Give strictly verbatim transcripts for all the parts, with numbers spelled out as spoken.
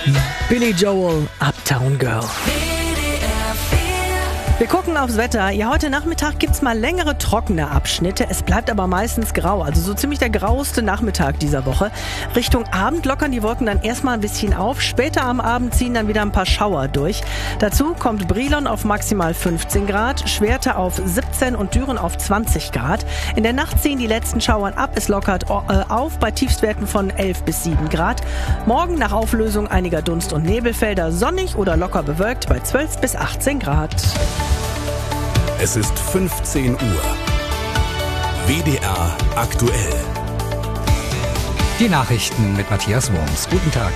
Billy Joel, Uptown Girl. Wir gucken aufs Wetter. Ja, heute Nachmittag gibt's mal längere trockene Abschnitte. Es bleibt aber meistens grau, also so ziemlich der graueste Nachmittag dieser Woche. Richtung Abend lockern die Wolken dann erstmal ein bisschen auf. Später am Abend ziehen dann wieder ein paar Schauer durch. Dazu kommt Brilon auf maximal fünfzehn Grad, Schwerte auf siebzehn und Düren auf zwanzig Grad. In der Nacht ziehen die letzten Schauern ab. Es lockert äh, auf bei Tiefstwerten von elf bis sieben Grad. Morgen nach Auflösung einiger Dunst- und Nebelfelder sonnig oder locker bewölkt bei zwölf bis achtzehn Grad. Es ist fünfzehn Uhr. W D R aktuell. Die Nachrichten mit Matthias Wurms. Guten Tag.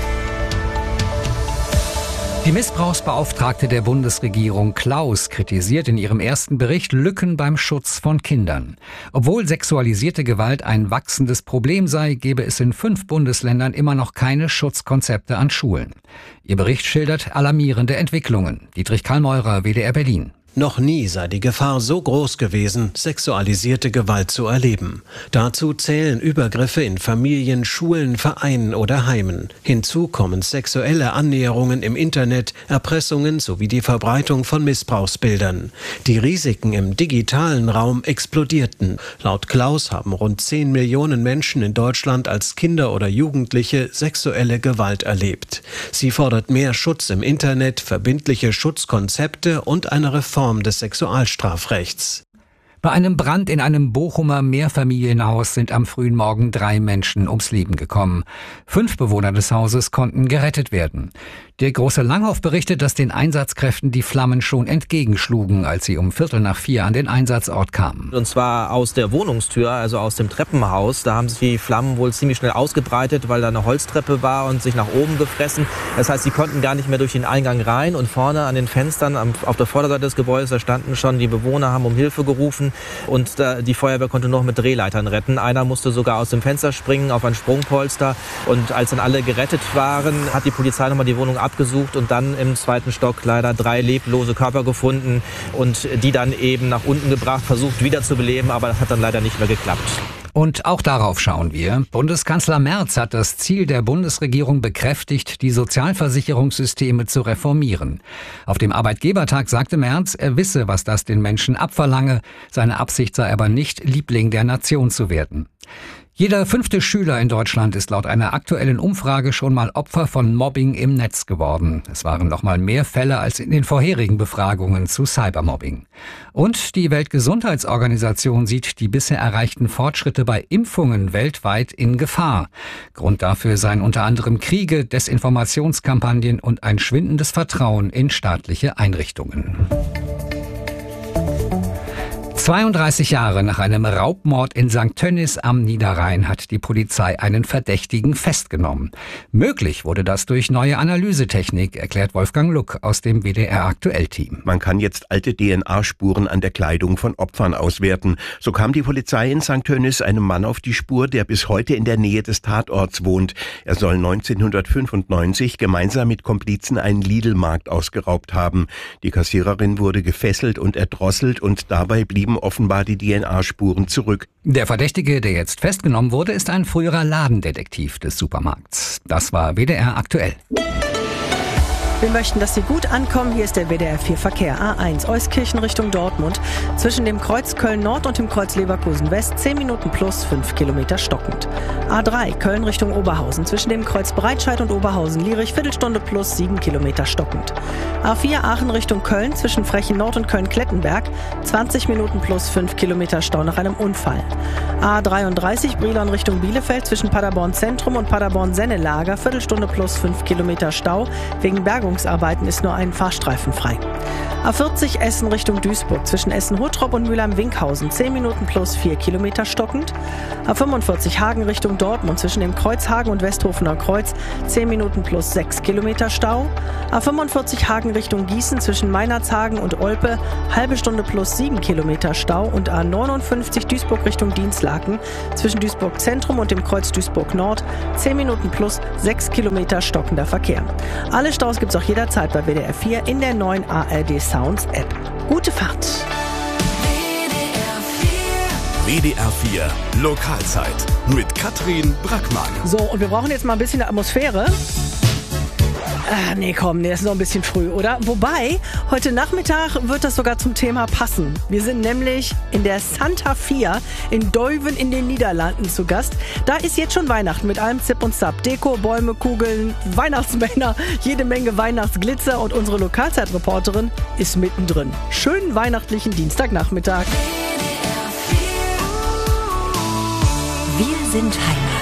Die Missbrauchsbeauftragte der Bundesregierung Klaus kritisiert in ihrem ersten Bericht Lücken beim Schutz von Kindern. Obwohl sexualisierte Gewalt ein wachsendes Problem sei, gebe es in fünf Bundesländern immer noch keine Schutzkonzepte an Schulen. Ihr Bericht schildert alarmierende Entwicklungen. Dietrich Kallmeurer, W D R Berlin. Noch nie sei die Gefahr so groß gewesen, sexualisierte Gewalt zu erleben. Dazu zählen Übergriffe in Familien, Schulen, Vereinen oder Heimen. Hinzu kommen sexuelle Annäherungen im Internet, Erpressungen sowie die Verbreitung von Missbrauchsbildern. Die Risiken im digitalen Raum explodierten. Laut Klaus haben rund zehn Millionen Menschen in Deutschland als Kinder oder Jugendliche sexuelle Gewalt erlebt. Sie fordert mehr Schutz im Internet, verbindliche Schutzkonzepte und eine Reform des Sexualstrafrechts. Bei einem Brand in einem Bochumer Mehrfamilienhaus sind am frühen Morgen drei Menschen ums Leben gekommen. Fünf Bewohner des Hauses konnten gerettet werden. Der Große Langhoff berichtet, dass den Einsatzkräften die Flammen schon entgegenschlugen, als sie um Viertel nach vier an den Einsatzort kamen. Und zwar aus der Wohnungstür, also aus dem Treppenhaus. Da haben sich die Flammen wohl ziemlich schnell ausgebreitet, weil da eine Holztreppe war und sich nach oben gefressen. Das heißt, sie konnten gar nicht mehr durch den Eingang rein. Und vorne an den Fenstern, auf der Vorderseite des Gebäudes, da standen schon die Bewohner, haben um Hilfe gerufen. Und die Feuerwehr konnte noch mit Drehleitern retten. Einer musste sogar aus dem Fenster springen auf ein Sprungpolster. Und als dann alle gerettet waren, hat die Polizei nochmal die Wohnung abgesucht und dann im zweiten Stock leider drei leblose Körper gefunden und die dann eben nach unten gebracht, versucht wiederzubeleben, aber das hat dann leider nicht mehr geklappt. Und auch darauf schauen wir. Bundeskanzler Merz hat das Ziel der Bundesregierung bekräftigt, die Sozialversicherungssysteme zu reformieren. Auf dem Arbeitgebertag sagte Merz, er wisse, was das den Menschen abverlange. Seine Absicht sei aber nicht, Liebling der Nation zu werden. Jeder fünfte Schüler in Deutschland ist laut einer aktuellen Umfrage schon mal Opfer von Mobbing im Netz geworden. Es waren noch mal mehr Fälle als in den vorherigen Befragungen zu Cybermobbing. Und die Weltgesundheitsorganisation sieht die bisher erreichten Fortschritte bei Impfungen weltweit in Gefahr. Grund dafür seien unter anderem Kriege, Desinformationskampagnen und ein schwindendes Vertrauen in staatliche Einrichtungen. zweiunddreißig Jahre nach einem Raubmord in Sankt Tönnies am Niederrhein hat die Polizei einen Verdächtigen festgenommen. Möglich wurde das durch neue Analysetechnik, erklärt Wolfgang Luck aus dem W D R Aktuell-Team. Man kann jetzt alte D N A-Spuren an der Kleidung von Opfern auswerten. So kam die Polizei in Sankt Tönnies einem Mann auf die Spur, der bis heute in der Nähe des Tatorts wohnt. Er soll neunzehnhundertfünfundneunzig gemeinsam mit Komplizen einen Lidl-Markt ausgeraubt haben. Die Kassiererin wurde gefesselt und erdrosselt und dabei blieben offenbar die D N A-Spuren zurück. Der Verdächtige, der jetzt festgenommen wurde, ist ein früherer Ladendetektiv des Supermarkts. Das war W D R Aktuell. Wir möchten, dass Sie gut ankommen. Hier ist der W D R vier Verkehr. A eins Euskirchen Richtung Dortmund. Zwischen dem Kreuz Köln-Nord und dem Kreuz Leverkusen-West zehn Minuten plus fünf Kilometer stockend. A drei Köln Richtung Oberhausen. Zwischen dem Kreuz Breitscheid und Oberhausen-Lierich Viertelstunde plus sieben Kilometer stockend. A vier Aachen Richtung Köln. Zwischen Frechen-Nord und Köln-Klettenberg zwanzig Minuten plus fünf Kilometer Stau nach einem Unfall. A dreiunddreißig Brilon Richtung Bielefeld. Zwischen Paderborn Zentrum und Paderborn-Sennelager Viertelstunde plus fünf Kilometer Stau. Wegen Bergung Arbeiten ist nur ein Fahrstreifen frei. A vierzig Essen Richtung Duisburg. Zwischen Essen-Huttrop und Mülheim-Winkhausen zehn Minuten plus vier Kilometer stockend. A fünfundvierzig Hagen Richtung Dortmund. Zwischen dem Kreuz Hagen und Westhofener Kreuz zehn Minuten plus sechs Kilometer Stau. A fünfundvierzig Hagen Richtung Gießen. Zwischen Meinerzhagen und Olpe halbe Stunde plus sieben Kilometer Stau. Und A neunundfünfzig Duisburg Richtung Dienstlaken. Zwischen Duisburg Zentrum und dem Kreuz Duisburg Nord zehn Minuten plus sechs Kilometer stockender Verkehr. Alle Staus gibt es auch jederzeit bei W D R vier in der neuen A R D Sounds App. Gute Fahrt! W D R vier Lokalzeit mit Katrin Brackmann. So, und wir brauchen jetzt mal ein bisschen Atmosphäre. Ah, nee, komm, nee, ist noch ein bisschen früh, oder? Wobei, heute Nachmittag wird das sogar zum Thema passen. Wir sind nämlich in der Santa Fia in Deuven in den Niederlanden zu Gast. Da ist jetzt schon Weihnachten mit allem Zip und Zap. Deko, Bäume, Kugeln, Weihnachtsmänner, jede Menge Weihnachtsglitzer und unsere Lokalzeitreporterin ist mittendrin. Schönen weihnachtlichen Dienstagnachmittag. Wir sind Heimat.